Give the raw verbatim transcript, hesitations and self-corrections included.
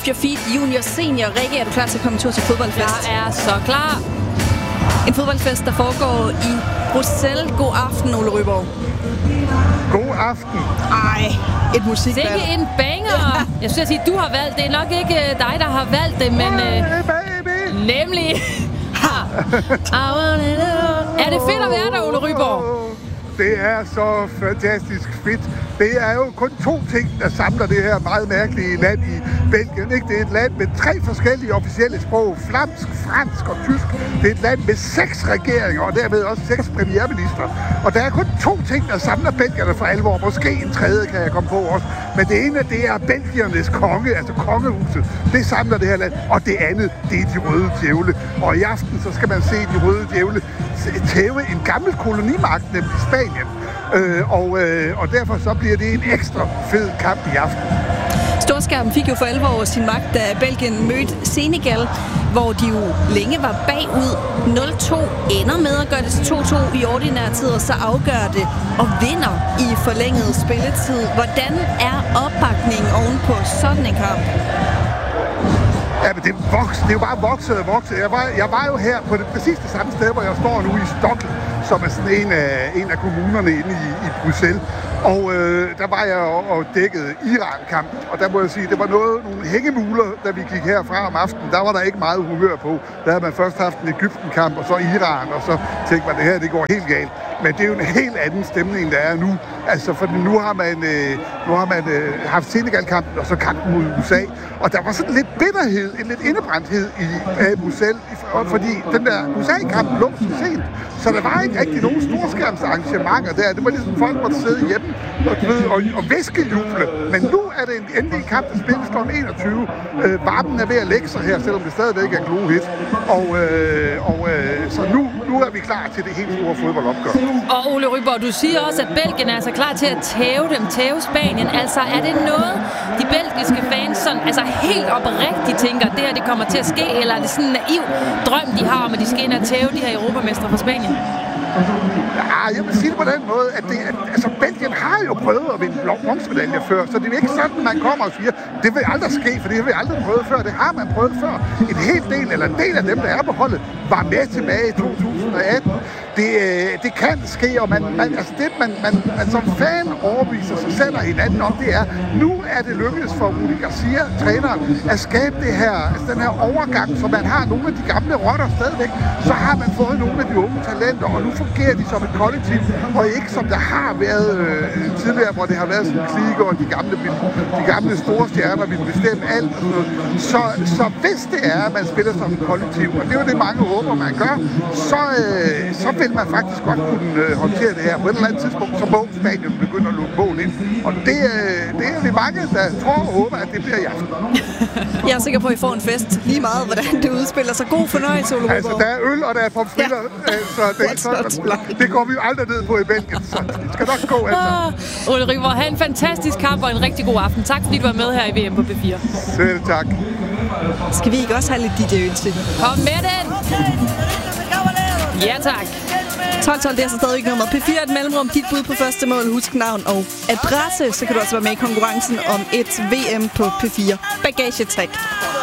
Your Feet Junior Senior. Rikke, er du klar til at komme en tur til fodboldfest? Jeg er så klar. En fodboldfest, der foregår i Bruxelles. God aften, Ole Ryborg. God aften. Ej, et musikvalg. Sikke en banger. Jeg synes at sige, du har valgt. Det er nok ikke dig, der har valgt det, men... Hey, baby. Nemlig... Er det fedt at være der, Ole Ryborg? Det er så fantastisk fedt. Det er jo kun to ting, der samler det her meget mærkelige land i Belgien. Ikke? Det er et land med tre forskellige officielle sprog. Flamsk, fransk og tysk. Det er et land med seks regeringer, og dermed også seks premierminister. Og der er kun to ting, der samler belgierne for alvor. Måske en tredje kan jeg komme på også. Men det ene, det er belgiernes konge, altså kongehuset. Det samler det her land. Og det andet, det er de røde djævle. Og i aften, så skal man se de røde djævle tæve en gammel kolonimagt, nemlig Spanien. Øh, og, øh, og derfor så bliver det en ekstra fed kamp i aften. Storskærmen fik jo for alvor sin magt, da Belgien mødte Senegal, hvor de jo længe var bagud. nul to ender med at gøre det til to to i ordinær tid, og så afgør det og vinder i forlænget spilletid. Hvordan er opbakningen oven på sådan en kamp? Ja, men det er, vokset. Det er jo bare vokset og vokset. Jeg var, jeg var jo her på det præcis det samme sted, hvor jeg står nu i Stockholm, som er sådan en af, en af kommunerne inde i, i Bruxelles. Og øh, der var jeg og, og dækkede Iran-kampen, og der må jeg sige, det var noget, nogle hængemuler, da vi gik herfra om aftenen. Der var der ikke meget humør på. Der havde man først haft en Egypten-kamp, og så Iran, og så tænkte man, det her det går helt galt. Men det er jo en helt anden stemning, der er nu. Altså, for nu har man, øh, nu har man øh, haft Senegal-kampen, og så kampen mod U S A. Og der var sådan lidt bitterhed, en lidt indebrændthed i øh, Bruxelles, fordi den der U S A-kampen lå så sent. Så der var ikke rigtig nogen storskærmsarrangementer der. Det var ligesom folk måtte sidde hjemme og, og, og væskejuble. Men nu er det en endelig kamp, der spilles kl enogtyve. Øh, varmen er ved at lægge sig her, selvom det stadigvæk er glohit. Og, øh, og øh, så nu, nu er vi klar til det helt store fodboldopgør. Og Ole Ryborg, du siger også, at Belgien er altså klar til at tæve dem, tæve Spanien. Altså, er det noget, de belgiske fans sådan, altså helt oprigtigt tænker, at det her det kommer til at ske, eller er det sådan en naiv drøm, de har om, at de skal ind og tæve de her europamestre fra Spanien? Ja, jeg vil sige det på den måde, at, det, at altså, Belgien har jo prøvet at vinde bronzemedaljer før, så det er ikke sådan, man kommer og siger, det vil aldrig ske, for det har vi aldrig prøvet før. Det har man prøvet før. En hel del, eller en del af dem, der er på holdet, var med tilbage i to tusind og atten. Det, det kan ske, og man, man, altså det, man, man, man som fan overviser sig selv og hinanden om, det er, nu er det lykkedes for Rudi Garcia, træneren, at skabe det her, altså den her overgang, så man har nogle af de gamle rotter stadigvæk, så har man fået nogle af de unge talenter, og nu fungerer de som et kollektiv, og ikke som der har været øh, tidligere, hvor det har været sådan klikker, og de gamle, de gamle store stjerner vil bestemme alt og sådan noget. Så, så hvis det er, at man spiller som et kollektiv, og det er jo det, mange håber, man gør, så, øh, så vil man faktisk godt kunne øh, håndtere det her. På et eller andet tidspunkt, så må Spanien begynde at lukke mål ind. Og det, øh, det er vi mange, der tror og håber, at det bliver i aften. Jeg er sikker på, at I får en fest lige meget, hvordan det udspiller sig. God fornøjelse, Ole Ryborg. Altså, der er øl, og der er pomfritter, ja. øh, så det, så, det går vi jo aldrig ned på i Belgien, så det skal nok gå, altså. Ah, Ole Ryborg, have en fantastisk kamp og en rigtig god aften. Tak, fordi du var med her i V M på P fire. Selv tak. Skal vi ikke også have lidt D J-ønske? Kom med den! Ja, tak. tolv tolv, det er så stadig nummer. P fire er et mellemrum, dit bud på første mål, husk navn og adresse. Så kan du også være med i konkurrencen om et V M på P fire bagagetræk.